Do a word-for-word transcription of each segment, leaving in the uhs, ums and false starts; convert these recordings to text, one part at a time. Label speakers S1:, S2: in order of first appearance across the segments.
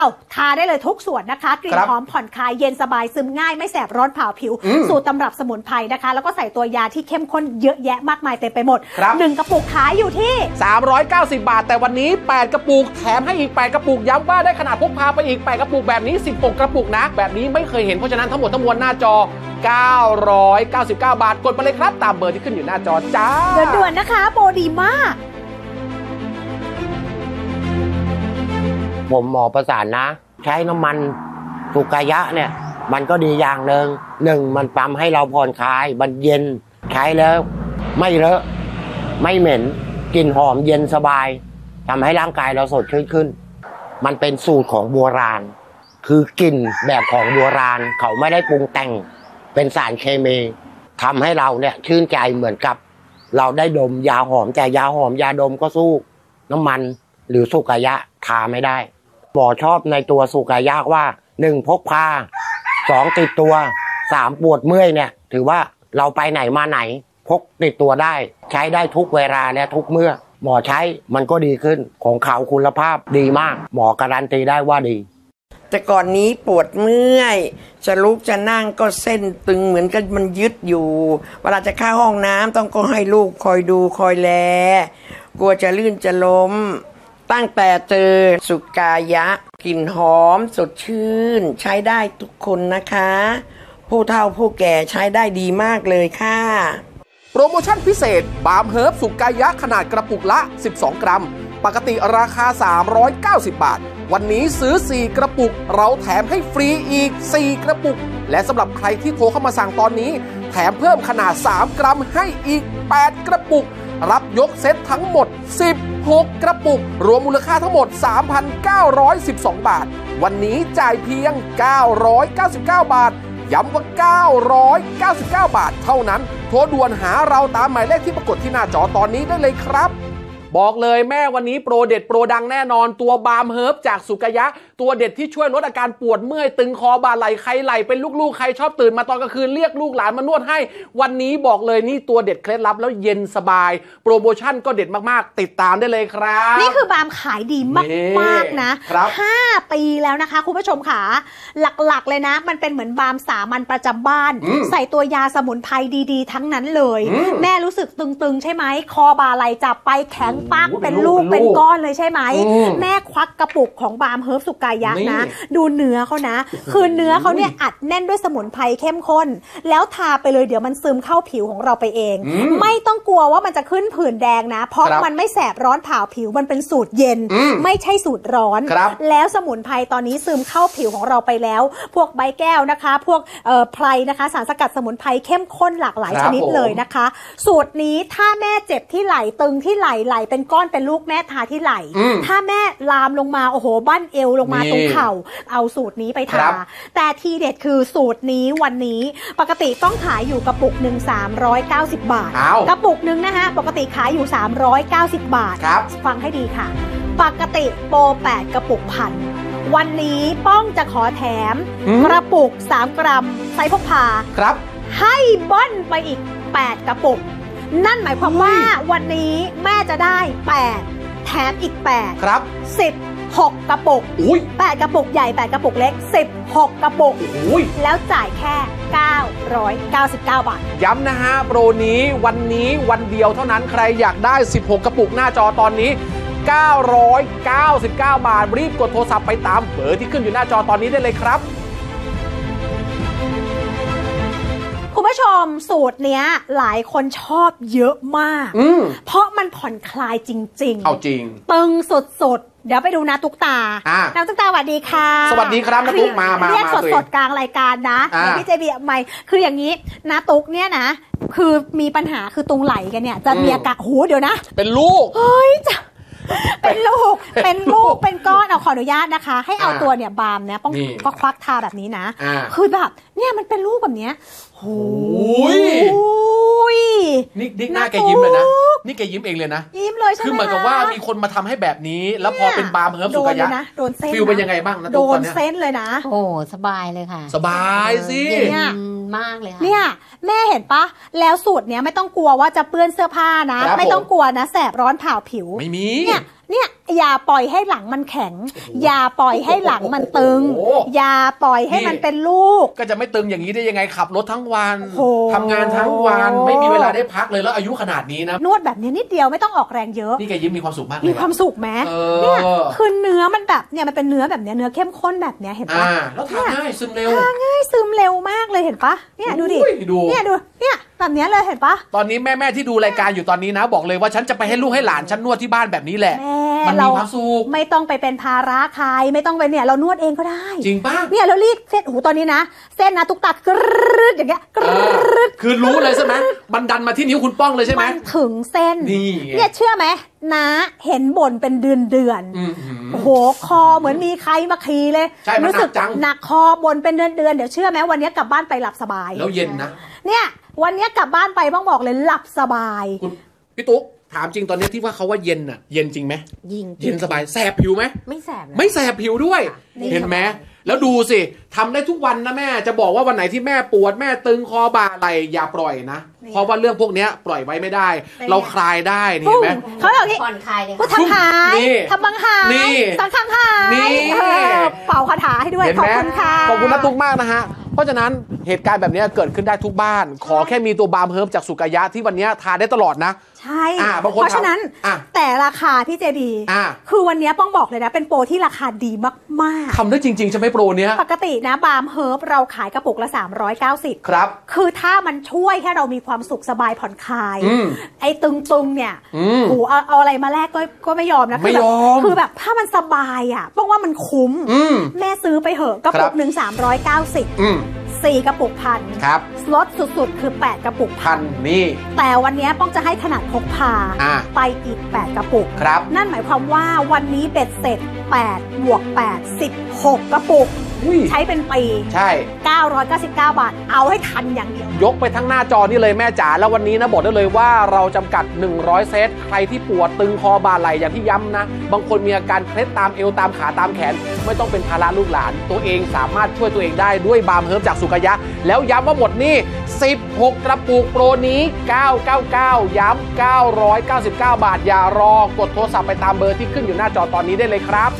S1: เอาทาได้เลยทุกส่วนนะคะกลิ่นหอมผ่อนคลายเย็นสบายซึมง่ายไม่แสบร้อนเผาผิวสูตรตำรับสมุนไพรนะคะแล้วก็ใส่ตัวยาที่เข้มข้นเยอะแยะมากมายเต็มไปหมดหนึ่งกระปุกขายอยู่ที่
S2: สามร้อยเก้าสิบบาทแต่วันนี้แปดกระปุกแถมให้อีกแปดกระปุกย้ำว่าได้ขนาดพกพาไปอีกแปดกระปุกแบบนี้สิบหกกระปุกนะแบบนี้ไม่เคยเห็นเพราะฉะนั้นทั้งหมดทั้งมวลหน้าจอเก้าร้อยเก้าสิบเก้าบาทกดไปเลยครับตามเบอร์ที่ขึ้นอยู่หน้าจอจ้า
S1: ด่วนๆนะคะโปรดีมาก
S3: ผมหมอประสานนะใช้น้ำมันสุกายะเนี่ยมันก็ดีอย่างหนึ่งหนึ่งมันปั๊มให้เราผ่อนคลายมันเย็นใช้แล้วไม่เลอะไม่เหม็นกลิ่นหอมเย็นสบายทำให้ร่างกายเราสดชื่นขึ้นมันเป็นสูตรของโบราณคือกลิ่นแบบของโบราณเขาไม่ได้ปรุงแต่งเป็นสารเคมีทำให้เราเนี่ยชื่นใจเหมือนกับเราได้ดมยาหอมแต่ยาหอมยาดมก็สู้น้ำมันหรือสุกายะทาไม่ได้หมอชอบในตัวสุกายะว่าหนึ่งพกพาสองติดตัวสามปวดเมื่อยเนี่ยถือว่าเราไปไหนมาไหนพกติดตัวได้ใช้ได้ทุกเวลาและทุกเมื่อหมอใช้มันก็ดีขึ้นของเขาคุณภาพดีมากหมอการันตีได้ว่าดี
S4: แต่ก่อนนี้ปวดเมื่อยจะลุกจะนั่งก็เส้นตึงเหมือนกับมันยึดอยู่เวลาจะเข้าห้องน้ำต้องก็ให้ลูกคอยดูคอยแลกลัวจะลื่นจะล้มตั้งแต่เจอสุกายะกลิ่นหอมสดชื่นใช้ได้ทุกคนนะคะผู้เฒ่าผู้แก่ใช้ได้ดีมากเลยค่ะ
S2: โปรโมชั่นพิเศษบาล์มเฮิร์บสุกายะขนาดกระปุกละสิบสองกรัมปกติราคาสามร้อยเก้าสิบบาทวันนี้ซื้อสี่กระปุกเราแถมให้ฟรีอีกสี่กระปุกและสำหรับใครที่โทรเข้ามาสั่งตอนนี้แถมเพิ่มขนาดสามกรัมให้อีกแปดกระปุกรับยกเซตทั้งหมดสิบหกกระปุกรวมมูลค่าทั้งหมด สามพันเก้าร้อยสิบสอง บาทวันนี้จ่ายเพียงเก้าร้อยเก้าสิบเก้าบาทย้ำว่าเก้าร้อยเก้าสิบเก้าบาทเท่านั้นโทรด่วนหาเราตามหมายเลขที่ปรากฏที่หน้าจอตอนนี้ได้เลยครับบอกเลยแม่วันนี้โปรเด็ดโปรดังแน่นอนตัวบาล์มเฮิร์บจากสุกายะตัวเด็ดที่ช่วยลดอาการปวดเมื่อยตึงคอบ่าไหล่ใครไหล่เป็นลูกๆใครชอบตื่นมาตอนกลางคืนเรียกลูกหลานมานวดให้วันนี้บอกเลยนี่ตัวเด็ดเคล็ดลับแล้วเย็นสบายโปรโมชั่นก็เด็ดมากๆติดตามได้เลยครับ
S1: นี่คือบาล์มขายดีมากๆนะห้าปีแล้วนะคะคุณผู้ชมค่ะหลักๆเลยนะมันเป็นเหมือนบาล์มสามัญประจำบ้านใส่ตัวยาสมุนไพรดีๆทั้งนั้นเลยแม่รู้สึกตึงๆใช่ไหมคอบ่าไหล่จับไปแข็งปักเป็นลูกเป็นก้อนเลยใช่ไหมแม่ควักกระปุกของบาล์มเฮิร์บสุกายะนะดูเนื้อเขานะคือเนื้อเขาเนี่ยอัดแน่นด้วยสมุนไพรเข้มข้นแล้วทาไปเลยเดี๋ยวมันซึมเข้าผิวของเราไปเองไม่ต้องกลัวว่ามันจะขึ้นผื่นแดงนะเพราะมันไม่แสบร้อนเผาผิวมันเป็นสูตรเย็นไม่ใช่สูตรร้อนแล้วสมุนไพรตอนนี้ซึมเข้าผิวของเราไปแล้วพวกใบแก้วนะคะพวกเอ่อไพรนะคะสารสกัดสมุนไพรเข้มข้นหลากหลายชนิดเลยนะคะสูตรนี้ถ้าแม่เจ็บที่ไหล่ตึงที่ไหล่ไหล่เป็นก้อนเป็นลูกแม่ทาที่ไหล่ถ้าแม่ลามลงมาโอ้โหบั้นเอวลงมาตรงเข่าเอาสูตรนี้ไปทาแต่ทีเด็ดคือสูตรนี้วันนี้ปกติต้องขายอยู่กระปุกหนึ่งสามร้อยเก้าสิบบาทกระปุกหนึ่งนะคะปกติขายอยู่สามร้อยเก้าสิบบาทฟังให้ดีค่ะปกติโปรแปดกระปุกพันวันนี้ป้องจะขอแถมกระปุกสามกรัมไซส์พกพา
S2: ครับ
S1: ให้เบิ้ลไปอีกแปดกระปุกนั่นหมายความว่าวันนี้แม่จะได้แปดแถมอีกแปด
S2: ครับ
S1: สิบหกกระปุกอุ้ยแปดกระปุกใหญ่แปดกระปุกเล็กสิบหกกระปุกอุ้ยแล้วจ่ายแค่เก้าร้อยเก้าสิบเก้าบาท
S2: ย้ำนะฮะโปรนี้วันนี้วันเดียวเท่านั้นใครอยากได้สิบหกกระปุกหน้าจอตอนนี้เก้าร้อยเก้าสิบเก้าบาทรีบกดโทรศัพท์ไปตามเบอร์ที่ขึ้นอยู่หน้าจอตอนนี้ได้เลยครับ
S1: คุณผู้ชมสูตรเนี้ยหลายคนชอบเยอะมากเพราะมันผ่อนคลายจริงๆ
S2: เอาจริง
S1: ตึงสดๆเดี๋ยวไปดูนาตุ๊กตานาตุ๊กตาสวัสดีค่ะ
S2: สวัสดีครับนาตุ๊กมามา
S1: เรียกสดๆกลางรายการนะพี่เจบีใหม่คืออย่างนี้นาตุ๊กเนี่ยนะคือมีปัญหาคือตรงไหล่กันเนี่ยจะมีอาการโหเดี๋ยวนะ
S2: เป็นลูก
S1: เฮ้ยจะเป็นลูกเป็นลูกเป็นก้อนเอาขออนุญาตนะคะให้เอาตัวเนี่ยบาล์มเนี่ยป้องก็ควักทาแบบนี้นะคือแบบเนี่ยมันเป็นลูกแบบเนี้ยโอ้ย
S2: นี่นี่หน้าแกยิ้มเลยนะนี่แกยิ้มเองเลยนะ
S1: ยิ้มเลยใช่ไหม
S2: คือเหมือนกับว่ามีคนมาทำให้แบบนี้แล้วพอเป็นบาล์มเฮิร์บสุกายะ
S1: โดนเส้น
S2: ฟิลเป็นยังไงบ้างนะ
S1: โดนเส้นเลยนะ
S5: โอ้สบายเลยค่ะ
S2: สบายสิ
S5: เนี่ยมากเลยค่ะ
S1: เนี่ยแม่เห็นปะแล้วสูตรเนี้ยไม่ต้องกลัวว่าจะเปื้อนเสื้อผ้านะไม่ต้องกลัวนะแสบร้อนเผาผิว
S2: ไม่มี
S1: เนี่ยเนี่ยเออย่าปล่อยให้หลังมันแข็งอย่าปล่อยให้หลังมันตึงอย่าปล่อยให้มันเป็นลูก
S2: ก็จะไม่ตึงอย่างนี้ได้ยังไงขับรถทั้งวันทำงานทั้งวันไม่มีเวลาได้พักเลยแล้วอายุขนาดนี้นะ
S1: นวดแบบนี้นิดเดียวไม่ต้องออกแรงเยอะ
S2: นี่แกยิ้มมีความสุขมากเลย
S1: มีความสุขไหมเนี่ยคือเนื้อมันแบบเนี่ยมันเป็นเนื้อแบบเนี้ยเนื้อเข้มข้นแบบเนี้ยเห็นปะ
S2: แล้วทาง่ายซึมเร็ว
S1: ทาง่ายซึมเร็วมากเลยเห็นปะเนี่ยดูดิเนี่ยดูเนี่ยแบบนี้เลยเห็นปะ
S2: ตอนนี้แม่แม่ที่ดูรายการอยู่ตอนนี้นะบอกเลยว่าฉันจะไปให้ลูกให้หลานฉันนวดที่บ้านแบบนี้แหละมันมีความสุข
S1: ไม่ต้องไปเป็นภาระใครไม่ต้องไปเนี่ยเรานวดเองก็ได้
S2: จริงปะ
S1: เนี่ยเรารีดเส้นหูตอนนี้นะเส้นนะตุกตักกรึดอย่างเงี้ยกรึด
S2: คือรู้เลยใช่ไหมบันดันมาที่นิ้วคุณป้องเลยใช่ไหม
S1: มันถึงเส้นเนี่ยเชื่อไหมนะเห็นบ่นเป็นเดือนเดือนโอ้โหคอเหมือนมีใครมาขี่เลย
S2: รู้สึก
S1: หนักคอบ่นเป็นเดือนเดือนเดี๋ยวเชื่อไหมวันนี้กลับบ้านไปหลับสบาย
S2: แล้วเย็นนะ
S1: เนี่ยวันนี้กลับบ้านไปบ้องบอกเลยหลับสบาย
S2: คุณพี่ตุ๊กถามจริงตอนนี้ที่ว่าเขาว่าเย็นน่ะเย็นจริงไหมเย็นสบายแสบผิวไหม
S5: ไม่แสบ
S2: ไม่แสบผิวด้วยเห็นไหมแล้วดูสิทำได้ทุกวันนะแม่จะบอกว่าวันไหนที่แม่ปวดแม่ตึงคอบ่าไหล่อย่าปล่อยนะเพราะว่าเรื่องพวกนี้ปล่อยไว้ไม่ได้เราคลายได้นี่เห็นไหม
S1: เขาบอกนี่
S5: ผ่อนคลายเลย
S1: พูดทำหายทำบังหายสังขังหายเป่าคาถาให้ด้วยขอบคุณค่ะ
S2: ขอบคุณนัทตุ๊กมากนะฮะเพราะฉะนั้นเหตุการณ์แบบนี้เกิดขึ้นได้ทุกบ้านขอแค่มีตัวบาล์มเฮิร์บจากสุกายะที่วันนี้ทานได้ตลอดนะ
S1: ใช่เพราะฉะนั้นแต่ราคาพี่เจบีคือวันนี้ป้องบอกเลยนะเป็นโปรที่ราคาดีมาก
S2: ๆทำได้จริงๆใช่ไหมโปรเนี้ย
S1: ปกตินะบาล์มเฮิร์บเราขายกระปุกละสามร้อยเก้าสิบ
S2: ครับ
S1: คือถ้ามันช่วยให้เรามีความสุขสบายผ่อนคลายไอ้ตึงๆเนี่ยโหเอาเอาอะไรมาแลกก็ก็ไม่ยอมนะ
S2: ไม่ยอม
S1: คือแบบถ้ามันสบายอ่ะป้องว่ามันคุ้มแม่ซื้อไปเหอะกระปุกหนึ่งสามร้อยเก้าสิบสี่กระปุกพัน
S2: ครับ
S1: ลดสุดๆคือแปดกระปุก
S2: พันนี่
S1: แต่วันนี้ป้องจะให้ขนาดพกพาไปอีกแปดกระปุก
S2: ครับ
S1: นั่นหมายความว่าวันนี้เบ็ดเสร็จแปดบวกแปด สิบหกกระปุกใช้เป็นปี
S2: ใช่
S1: เก้าร้อยเก้าสิบเก้าบาทเอาให้ทันอย่างเดียวย
S2: กไปทั้งหน้าจอนี่เลยแม่จ๋าแล้ววันนี้นะบอกได้เลยว่าเราจำกัดหนึ่งร้อยเซตใครที่ปวดตึงคอบ่าไหล่อย่างที่ย้ำนะบางคนมีอาการเคล็ดตามเอวตามขาตามแขนไม่ต้องเป็นภาระลูกหลานตัวเองสามารถช่วยตัวเองได้ด้วยบาล์มเฮิร์บจากสุกายะแล้วย้ำว่าหมดนี่สิบหกกระปุกโปรนี้เก้าร้อยเก้าสิบเก้าย้ำเก้าร้อยเก้าสิบเก้าบาทอย่ารอกดโทรศัพท์ไปตามเบอร์ที่ขึ้นอยู่หน้าจอตอนนี้ได้เลยครับ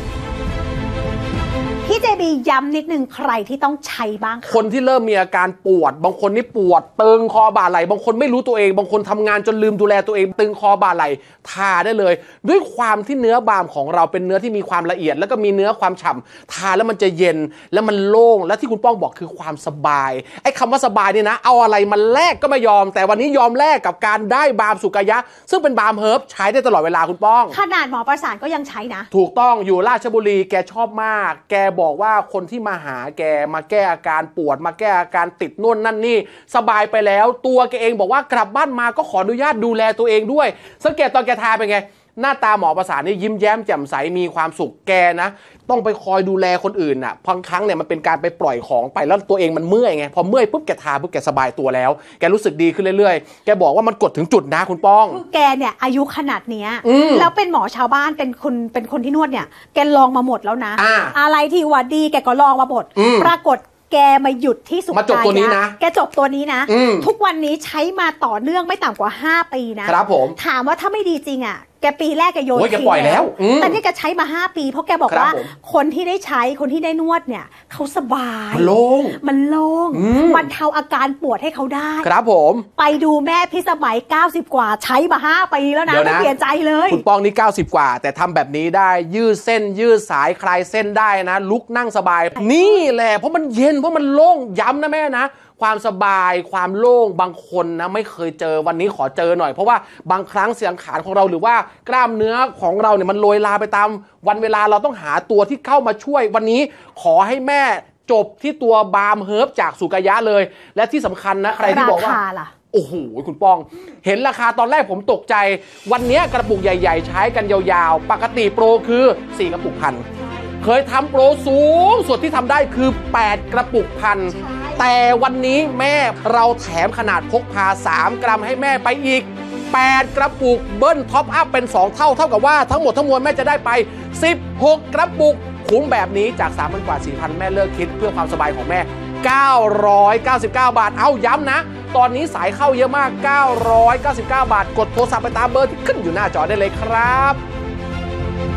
S1: พี่เจบีย้ำนิดนึงใครที่ต้องใช้บ้าง
S2: คนที่เริ่มมีอาการปวดบางคนนี่ปวดตึงคอบ่าไหล่บางคนไม่รู้ตัวเองบางคนทำงานจนลืมดูแลตัวเองตึงคอบ่าไหล่ทาได้เลยด้วยความที่เนื้อบาล์มของเราเป็นเนื้อที่มีความละเอียดแล้วก็มีเนื้อความฉ่ำทาแล้วมันจะเย็นแล้วมันโล่งและที่คุณป้องบอกคือความสบายไอ้คำว่าสบายนี่นะเอาอะไรมาแลกก็ไม่ยอมแต่วันนี้ยอมแลกกับการได้บาล์มสุกายะซึ่งเป็นบาล์มเฮิร์บใช้ได้ตลอดเวลาคุณป้อง
S1: ขนาดหมอประสานก็ยังใช้นะ
S2: ถูกต้องอยู่ราชบุรีแกชอบมากแกบอกว่าคนที่มาหาแกมาแก้อาการปวดมาแก้อาการติดนู่นนั่นนี่สบายไปแล้วตัวแกเองบอกว่ากลับบ้านมาก็ขออนุญาตดูแลตัวเองด้วยสังเกตตอนแกทาเป็นไงหน้าตาหมอประสานนี่ยิ้มแย้มแจ่มใสมีความสุขแกนะต้องไปคอยดูแลคนอื่นน่ะบางครั้งเนี่ยมันเป็นการไปปล่อยของไปแล้วตัวเองมันเมื่อยไงพอเมื่อยปุ๊บแกทาปุ๊บแกสบายตัวแล้วแกรู้สึกดีขึ้นเรื่อยๆแกบอกว่ามันกดถึงจุดนะคุณป้อง
S1: คือแกเนี่ยอายุขนาดเนี้ยแล้วเป็นหมอชาวบ้านเป็นคนเป็นคนที่นวดเนี่ยแกลองมาหมดแล้วนะ อ, อะไรที่ว่าดีแกก็ลองมาหมดปรากฏแกมาหยุดที่สุกายะมา
S2: จบตัวนี้นะ
S1: แกจบตัวนี้นะทุกวันนี้ใช้มาต่อเนื่องไม่ต่ำกว่าห้าปีนะครับ
S2: ผม
S1: ถามว่าถ้าไม่ดีจริงอ่ะแกปีแรกแกโยน
S2: ทิ้งแล้ว
S1: แต่นี่แกใช้มาห้าปีเพราะแกบอกว่าคนที่ได้ใช้คนที่ได้นวดเนี่ยเขาสบาย
S2: มันโล่ง
S1: มันโล่งมันเทาอาการปวดให้เขาได้
S2: ครับผม
S1: ไปดูแม่พี่สมัยเก้าสิบกว่าใช้มาห้าปีแล้วนะไม่เปลี่ยนใจเลย
S2: คุณป้องนี่เก้าสิบกว่าแต่ทำแบบนี้ได้ยืดเส้นยืดสายคลายเส้นได้นะลุกนั่งสบายนี่แหละเพราะมันเย็นเพราะมันโล่งย้ำนะแม่นะความสบายความโล่งบางคนนะไม่เคยเจอวันนี้ขอเจอหน่อยเพราะว่าบางครั้งเสียงขานของเราหรือว่ากล้ามเนื้อของเราเนี่ยมันโรยลาไปตามวันเวลาเราต้องหาตัวที่เข้ามาช่วยวันนี้ขอให้แม่จบที่ตัวบาล์มเฮิร์บจากสุกายะเลยและที่สำคัญนะใครที่บอกว่าโอ้โหคุณป้องเห็นราคาตอนแรกผมตกใจวันนี้กระปุกใหญ่ๆใช้กันยาวๆปกติโปรคือสี่กระปุกพันเคยทำโปรสูงสุดที่ทำได้คือแปดกระปุกพันแต่วันนี้แม่เราแถมขนาดพกพาสามกรัมให้แม่ไปอีกแปดกระปุกเบิ้ลท็อปอัพเป็นสองเท่าเท่ากับว่าทั้งหมดทั้งมวลแม่จะได้ไปสิบหกกระปุกคุ้มแบบนี้จาก สามพัน กว่า สี่พัน แม่เลิกคิดเพื่อความสบายของแม่เก้าร้อยเก้าสิบเก้าบาทเอาย้ำนะตอนนี้สายเข้าเยอะมากเก้าร้อยเก้าสิบเก้าบาทกดโทรศัพท์ไปตามเบอร์ที่ขึ้นอยู่หน้าจอได้เลยครับ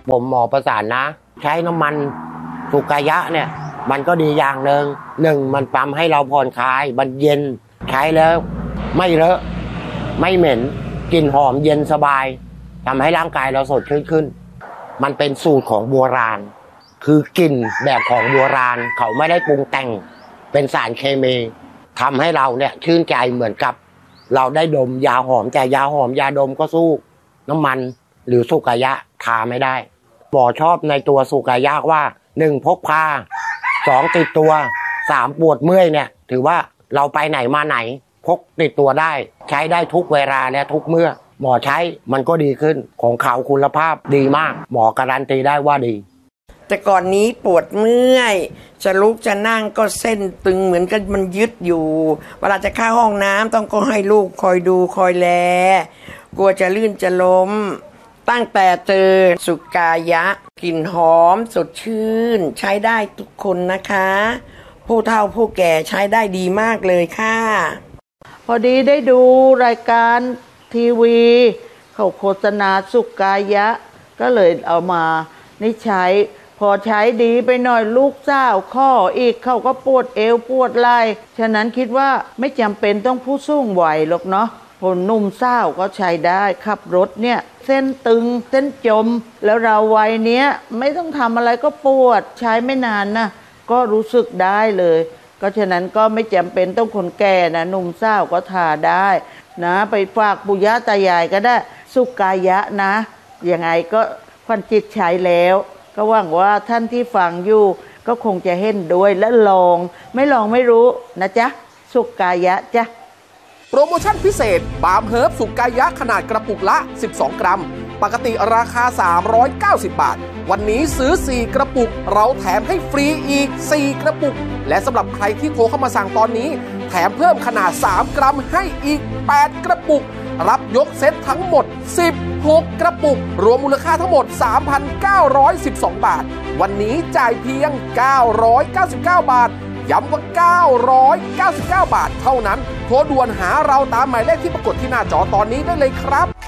S3: ผมหมอประสานนะใช้น้ำมันสุกายะเนี่ยมันก็ดีอย่างหนึ่งหนึ่งมันปั๊มให้เราผ่อนคลายมันเย็นใช้แล้วไม่เลอะไม่เหม็นกลิ่นหอมเย็นสบายทำให้ร่างกายเราสดชื่นขึ้นมันเป็นสูตรของโบราณคือกลิ่นแบบของโบราณเขาไม่ได้ปรุงแต่งเป็นสารเคมีทำให้เราเนี่ยชื่นใจเหมือนกับเราได้ดมยาหอมแต่ยาหอมยาดมก็สู้น้ำมันหรือสุกายะทาไม่ได้หมอชอบในตัวสุกายะว่าหนึ่งพกพาสองติดตัวสามปวดเมื่อยเนี่ยถือว่าเราไปไหนมาไหนพกติดตัวได้ใช้ได้ทุกเวลาและทุกเมื่อหมอใช้มันก็ดีขึ้นของเขาคุณภาพดีมากหมอการันตีได้ว่าดี
S4: แต่ก่อนนี้ปวดเมื่อยจะลุกจะนั่งก็เส้นตึงเหมือนกับมันยึดอยู่เวลาจะเข้าห้องน้ำต้องก็ให้ลูกคอยดูคอยแลกลัวจะลื่นจะล้มตั้งแต่เจอสุกายะกลิ่นหอมสดชื่นใช้ได้ทุกคนนะคะผู้เฒ่าผู้แก่ใช้ได้ดีมากเลยค่ะ
S6: พอดีได้ดูรายการทีวีเขาโฆษณาสุกายะก็เลยเอามานี่ใช้พอใช้ดีไปหน่อยลูกสาวข้ออีกเขาก็ปวดเอวปวดไหล่ฉะนั้นคิดว่าไม่จำเป็นต้องผู้สูงวัยหรอกเนาะคนหนุ่มสาวก็ใช้ได้ขับรถเนี่ยเส้นตึงเส้นจมแล้วเราวัยเนี้ยไม่ต้องทำอะไรก็ปวดใช้ไม่นานนะก็รู้สึกได้เลยก็ฉะนั้นก็ไม่จำเป็นต้องคนแก่นะหนุ่มสาวก็ทาได้นะไปฝากปู่ย่าตายายก็ได้สุกายะนะยังไงก็ควันจิตใช้แล้วก็หวังว่าท่านที่ฟังอยู่ก็คงจะเห็นด้วยและลองไม่ลองไม่รู้นะจ๊ะสุกายะจ๊ะ
S2: โปรโมชั่นพิเศษบาล์มเฮิร์บสุกายะขนาดกระปุกละสิบสองกรัมปกติราคาสามร้อยเก้าสิบบาทวันนี้ซื้อสี่กระปุกเราแถมให้ฟรีอีกสี่กระปุกและสำหรับใครที่โทรเข้ามาสั่งตอนนี้แถมเพิ่มขนาดสามกรัมให้อีกแปดกระปุกรับยกเซตทั้งหมดสิบหกกระปุกรวมมูลค่าทั้งหมด สามพันเก้าร้อยสิบสอง บาทวันนี้จ่ายเพียงเก้าร้อยเก้าสิบเก้าบาทย้ำว่าเก้าร้อยเก้าสิบเก้าบาทเท่านั้นโทรด่วนหาเราตามหมายเลขที่ปรากฏที่หน้าจอตอนนี้ได้เลยครับ